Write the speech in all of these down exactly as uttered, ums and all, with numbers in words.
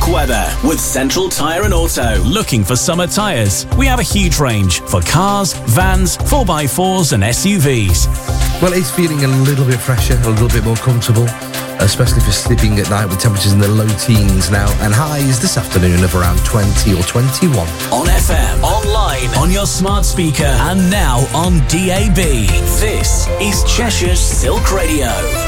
Silk weather with Central Tyre and Auto. Looking for summer tyres? We have a huge range for cars, vans, four by fours and S U Vs. Well, it's feeling a little bit fresher, a little bit more comfortable, especially for sleeping at night with temperatures in the low teens now, and highs this afternoon of around twenty or twenty-one. On F M, online, on your smart speaker, and now on D A B. This is Cheshire's Silk Radio.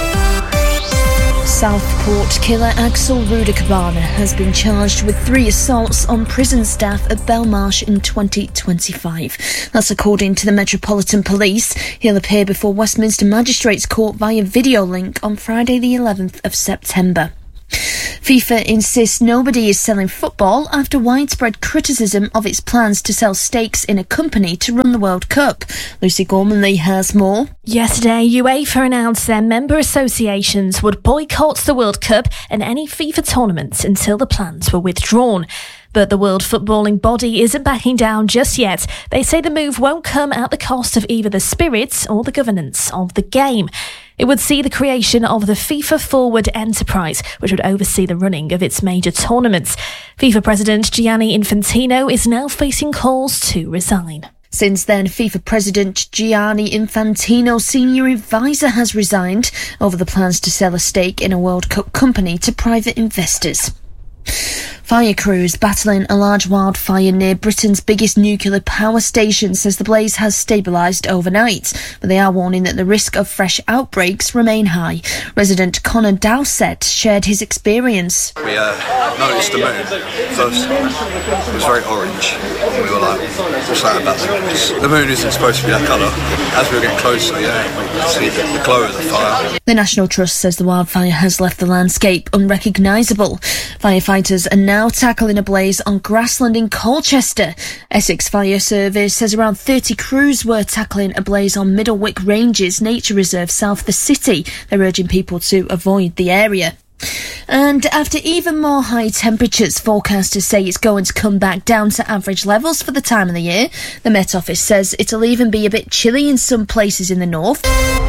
Southport killer Axel Rudakabana has been charged with three assaults on prison staff at Belmarsh in twenty twenty-five. That's according to the Metropolitan Police. He'll appear before Westminster Magistrates Court via video link on Friday the eleventh of September. FIFA insists nobody is selling football after widespread criticism of its plans to sell stakes in a company to run the World Cup. Lucy Gormanley has more. Yesterday, UEFA announced their member associations would boycott the World Cup and any FIFA tournaments until the plans were withdrawn. But the World Footballing Body isn't backing down just yet. They say the move won't come at the cost of either the spirit or the governance of the game. It would see the creation of the FIFA Forward Enterprise, which would oversee the running of its major tournaments. FIFA President Gianni Infantino is now facing calls to resign. Since then, FIFA President Gianni Infantino's senior advisor has resigned over the plans to sell a stake in a World Cup company to private investors. Fire crews battling a large wildfire near Britain's biggest nuclear power station says the blaze has stabilised overnight, but they are warning that the risk of fresh outbreaks remain high. Resident Connor Dowsett shared his experience. We uh, noticed the moon. First, it was very orange. We were like, what's that about? The moon isn't supposed to be that colour. As we were getting closer, yeah, we could see the glow of the fire. The National Trust says the wildfire has left the landscape unrecognisable. Firefighters are now tackling a blaze on grassland in Colchester. Essex Fire Service says around thirty crews were tackling a blaze on Middlewick Ranges Nature Reserve south of the city. They're urging people to avoid the area. And after even more high temperatures, forecasters say it's going to come back down to average levels for the time of the year. The Met Office says it'll even be a bit chilly in some places in the north.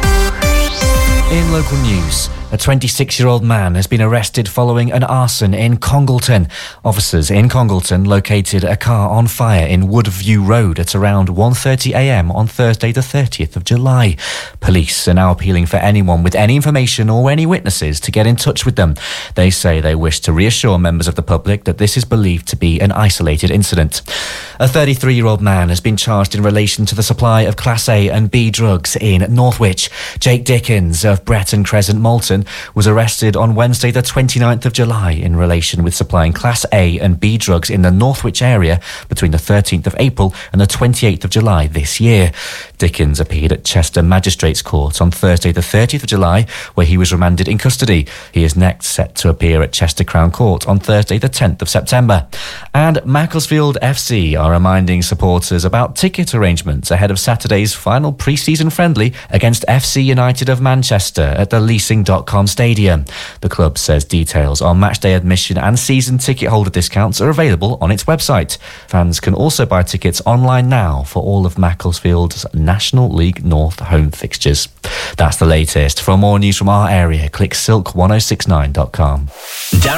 In local news, a twenty-six-year-old man has been arrested following an arson in Congleton. Officers in Congleton located a car on fire in Woodview Road at around one thirty a m on Thursday the thirtieth of July. Police are now appealing for anyone with any information or any witnesses to get in touch with them. They say they wish to reassure members of the public that this is believed to be an isolated incident. A thirty-three-year-old man has been charged in relation to the supply of Class A and B drugs in Northwich. Jake Dickens of Bretton Crescent Malton was arrested on Wednesday the twenty-ninth of July in relation with supplying Class A and B drugs in the Northwich area between the thirteenth of April and the twenty-eighth of July this year. Dickens appeared at Chester Magistrates Court on Thursday the thirtieth of July, where he was remanded in custody. He is next set to appear at Chester Crown Court on Thursday the tenth of September. And Macclesfield F C are reminding supporters about ticket arrangements ahead of Saturday's final pre-season friendly against F C United of Manchester at the leasing dot com stadium. The club says details on matchday admission and season ticket holder discounts are available on its website. Fans can also buy tickets online now for all of Macclesfield's National League North home fixtures. That's the latest. For more news from our area, click silk one oh six nine dot com.